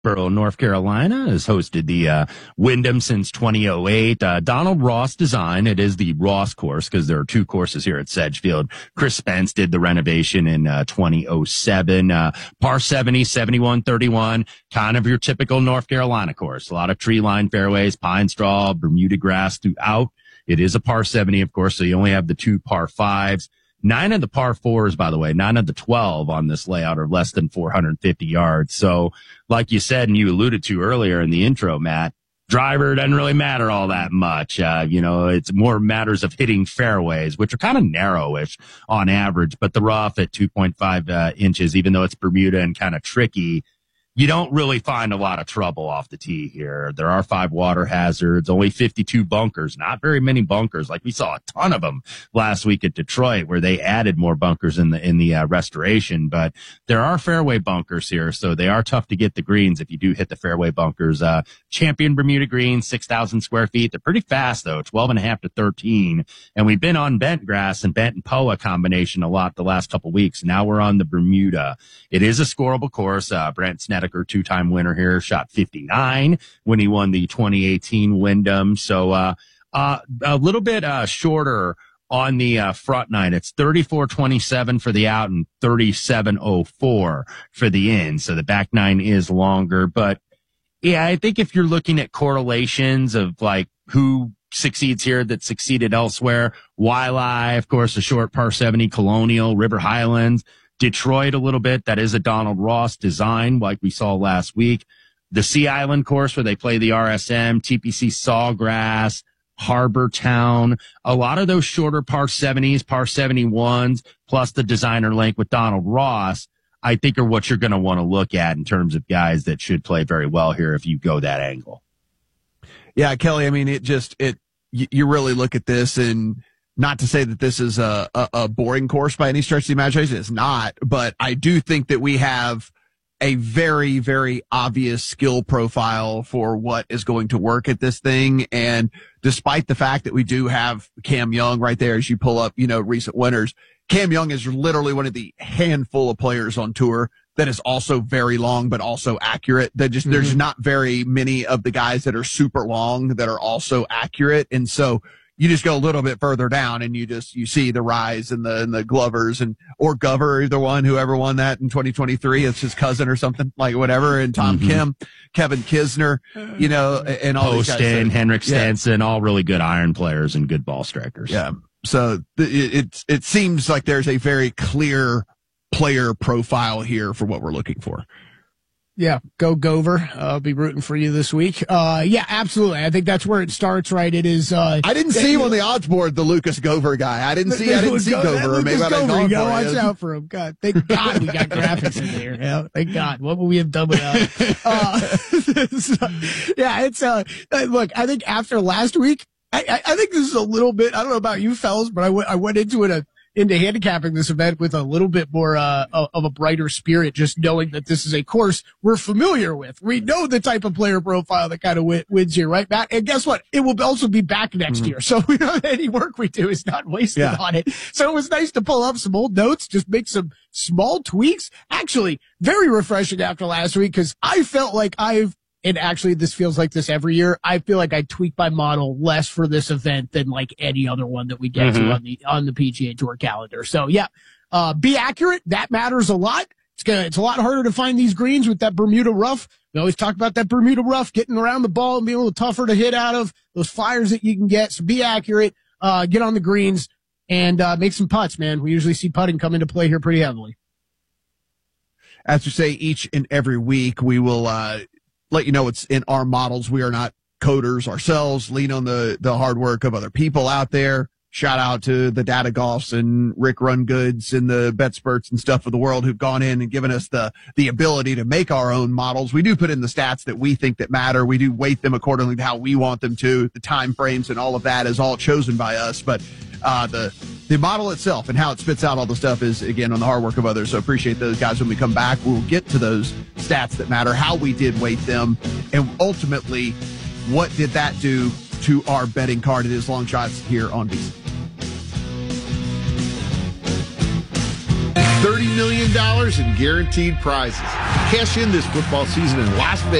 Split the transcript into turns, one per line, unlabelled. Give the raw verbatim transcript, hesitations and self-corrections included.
Greensboro, North Carolina, has hosted the uh, Wyndham since twenty oh eight. Uh, Donald Ross design. It is the Ross course because there are two courses here at Sedgefield. Chris Spence did the renovation in uh, twenty oh seven. Uh, par seventy, seventy-one thirty-one, kind of your typical North Carolina course. A lot of tree-lined fairways, pine straw, Bermuda grass throughout. It is a par seventy, of course, so you only have the two par fives. Nine of the par fours, by the way, nine of the twelve on this layout are less than four hundred fifty yards. So like you said, and you alluded to earlier in the intro, Matt, driver doesn't really matter all that much. Uh, you know, it's more matters of hitting fairways, which are kind of narrowish on average, but the rough at two point five uh, inches, even though it's Bermuda and kind of tricky, you don't really find a lot of trouble off the tee here. There are five water hazards, only fifty-two bunkers, not very many bunkers. Like we saw a ton of them last week at Detroit where they added more bunkers in the, in the uh, restoration, but there are fairway bunkers here. So they are tough to get the greens if you do hit the fairway bunkers. Uh, Champion Bermuda greens, six thousand square feet. They're pretty fast though, twelve and a half to thirteen. And we've been on bent grass and bent and P O A combination a lot the last couple weeks. Now we're on the Bermuda. It is a scoreable course. Uh, Brent Snedeker, two-time winner here, shot fifty-nine when he won the twenty eighteen Wyndham. So, uh, uh, a little bit, uh, shorter on the, uh, front nine. It's thirty-four twenty-seven for the out and thirty-seven oh four for the in. So the back nine is longer, but yeah, I think if you're looking at correlations of like who succeeds here that succeeded elsewhere, Waialae, of course, a short par seventy, Colonial, River Highlands, Detroit a little bit. That is a Donald Ross design like we saw last week. The Sea Island course where they play the R S M, T P C Sawgrass, Harbor Town, a lot of those shorter par seventies, par seventy-ones, plus the designer link with Donald Ross, I think are what you're going to want to look at in terms of guys that should play very well here if you go that angle.
Yeah, Kelly, I mean, it just, it, you, you really look at this, and not to say that this is a, a, a boring course by any stretch of the imagination. It's not, but I do think that we have a very, very obvious skill profile for what is going to work at this thing. And despite the fact that we do have Cam Young right there as you pull up, you know, recent winners, Cam Young is literally one of the handful of players on tour that is also very long, but also accurate. That just, mm-hmm. There's not very many of the guys that are super long that are also accurate. And so you just go a little bit further down and you just, you see the rise in the, in the Glovers and, or Gover, either one, whoever won that in twenty twenty-three. It's his cousin or something, like whatever. And Tom mm-hmm. Kim, Kevin Kisner, you know, and all
Poston,
these guys.
Henrik
yeah.
Stenson, all really good iron players and good ball strikers.
Yeah. So it, it, it seems like there's a very clear player profile here for what we're looking for.
Yeah, go Gover. Uh, I'll be rooting for you this week. Uh, yeah, absolutely. I think that's where it starts, right? It is, uh,
I didn't see him on the odds board, the Lucas Gover guy. I didn't see, I didn't see Gover. Or maybe I didn't
Gover, you gotta
for
watch
him.
out for him. God, thank God we got graphics in there. Yeah, thank God. What would we have done without? Uh, so, yeah, it's, uh, look, I think after last week, I, I, I think this is a little bit, I don't know about you fellas, but I, w- I went into it a, into handicapping this event with a little bit more uh, of a brighter spirit, just knowing that this is a course we're familiar with. We know the type of player profile that kind of win- wins here, right, Matt? And guess what? It will also be back next mm-hmm. year. So we know any work we do is not wasted yeah. on it. So it was nice to pull up some old notes, just make some small tweaks. Actually, very refreshing after last week, because I felt like I've And actually, this feels like this every year. I feel like I tweak my model less for this event than like any other one that we get mm-hmm. to on the on the P G A Tour calendar. So yeah, uh, be accurate. That matters a lot. It's gonna, it's a lot harder to find these greens with that Bermuda rough. We always talk about that Bermuda rough, getting around the ball and being a little tougher to hit out of, those fires that you can get. So be accurate. Uh, get on the greens and uh, make some putts, man. We usually see putting come into play here pretty heavily.
As we say each and every week, we will. Uh, let you know it's in our models. We are not coders ourselves. Lean on the, the hard work of other people out there. Shout out to the Data Golfs and Rick Rungoods and the BetSperts and stuff of the world who've gone in and given us the, the ability to make our own models. We do put in the stats that we think that matter. We do weight them accordingly to how we want them to. The time frames and all of that is all chosen by us. But, uh, the, the model itself and how it spits out all the stuff is, again, on the hard work of others. So appreciate those guys. When we come back, we'll get to those stats that matter, how we did weight them, and ultimately, what did that do to our betting card? It is Long Shots here on V S I N.
thirty million dollars in guaranteed prizes. Cash in this football season in Las Vegas.